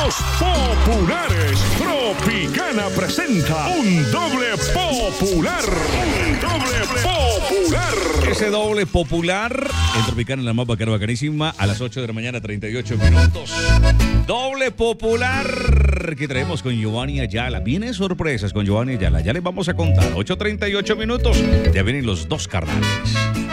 Los populares. Tropicana presenta un doble popular. Un doble popular. Ese doble popular en Tropicana, la más bacanísima, a las 8 de la mañana, 38 minutos. Doble popular que traemos con Giovanni Ayala. Vienen sorpresas con Giovanni Ayala. Ya les vamos a contar. 8:38 minutos. Ya vienen los dos carnales.